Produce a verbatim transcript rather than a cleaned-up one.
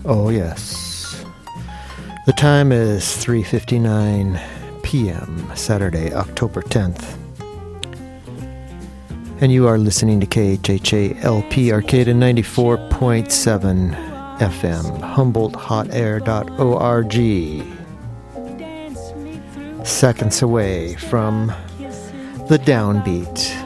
Oh, yes. The time is three fifty-nine p.m., Saturday, October tenth. And you are listening to K H H A L P Arcata ninety-four point seven F M, Humboldt Hot Air dot org. Seconds away from the downbeat